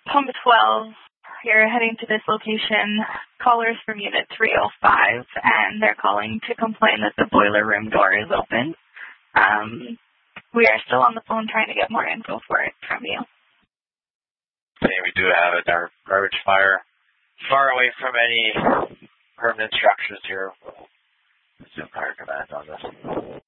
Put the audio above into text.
Pump 12, you're heading to this location. Callers from Unit 305, and they're calling to complain that the boiler room door is open. We are still on the phone trying to get more info for it from you. Okay, we do have a garbage fire far away from any permanent structures here. We'll assume fire command on this.